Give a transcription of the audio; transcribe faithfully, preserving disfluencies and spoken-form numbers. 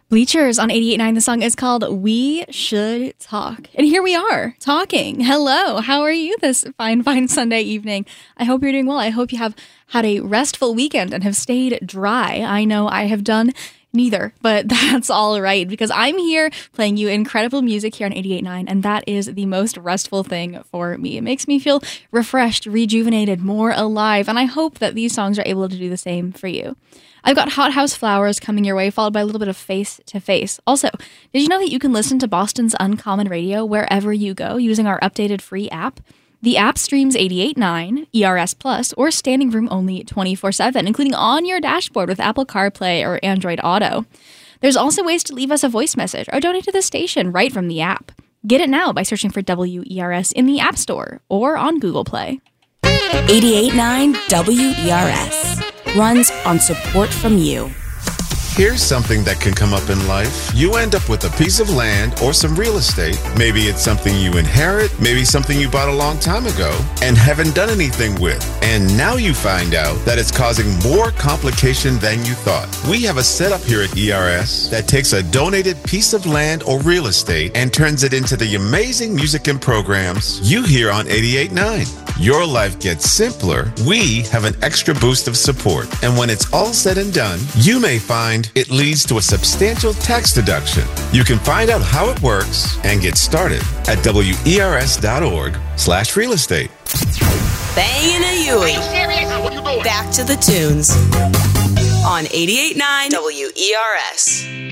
Bleachers on eighty-eight point nine. The song is called We Should Talk. And here we are, talking. Hello, how are you this fine, fine Sunday evening? I hope you're doing well. I hope you have had a restful weekend and have stayed dry. I know I have done neither, but that's all right, because I'm here playing you incredible music here on eighty-eight point nine, and that is the most restful thing for me. It makes me feel refreshed, rejuvenated, more alive, and I hope that these songs are able to do the same for you. I've got Hot House Flowers coming your way, followed by a little bit of Face to Face. Also, did you know that you can listen to Boston's Uncommon Radio wherever you go using our updated free app? The app streams eighty-eight point nine, E R S Plus, or Standing Room Only twenty-four seven, including on your dashboard with Apple CarPlay or Android Auto. There's also ways to leave us a voice message or donate to the station right from the app. Get it now by searching for W E R S in the App Store or on Google Play. eighty-eight point nine W E R S runs on support from you. Here's something that can come up in life. You end up with a piece of land or some real estate. Maybe it's something you inherit, maybe something you bought a long time ago and haven't done anything with. And now you find out that it's causing more complication than you thought. We have a setup here at E R S that takes a donated piece of land or real estate and turns it into the amazing music and programs you hear on eighty-eight point nine. Your life gets simpler. We have an extra boost of support. And when it's all said and done, you may find it leads to a substantial tax deduction. You can find out how it works and get started at wers.org slash real estate. Bangin' a Yui. Back to the tunes on eighty-eight point nine W E R S.